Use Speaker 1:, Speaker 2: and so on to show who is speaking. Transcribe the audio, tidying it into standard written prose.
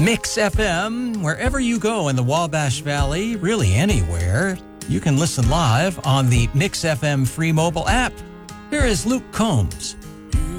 Speaker 1: Mix FM, wherever you go in the Wabash Valley, really anywhere, you can listen live on the Mix FM free mobile app. Here is Luke Combs.